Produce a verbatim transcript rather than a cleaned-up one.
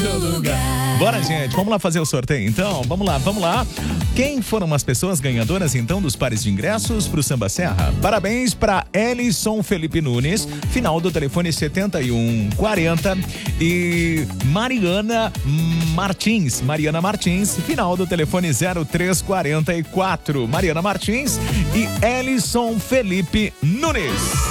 todo lugar. Bora, gente, vamos lá fazer o sorteio, então? Vamos lá, vamos lá. Quem foram as pessoas ganhadoras, então, dos pares de ingressos pro Samba Serra? Parabéns para Elison Felipe Nunes, final do telefone setenta e um quarenta, e Mariana Martins, Mariana Martins, final do telefone zero três quarenta e quatro. Mariana Martins e Elison Felipe Nunes.